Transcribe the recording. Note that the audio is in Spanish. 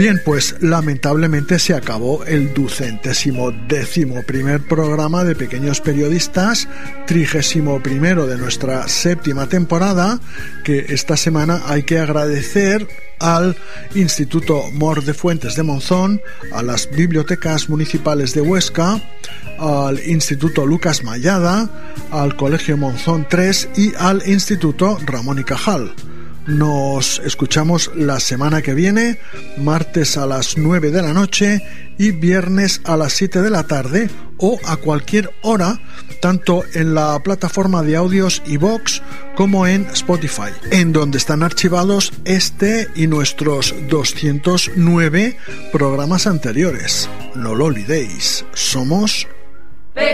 Bien, pues lamentablemente se acabó el 211º programa de Pequeños Periodistas, 31º de nuestra 7ª temporada, que esta semana hay que agradecer al Instituto Mor de Fuentes de Monzón, a las bibliotecas municipales de Huesca, al Instituto Lucas Mayada, al Colegio Monzón 3 y al Instituto Ramón y Cajal. Nos escuchamos la semana que viene, martes a las 9 de la noche y viernes a las 7 de la tarde o a cualquier hora, tanto en la plataforma de audios iVoox como en Spotify, en donde están archivados este y nuestros 209 programas anteriores. No lo olvidéis, somos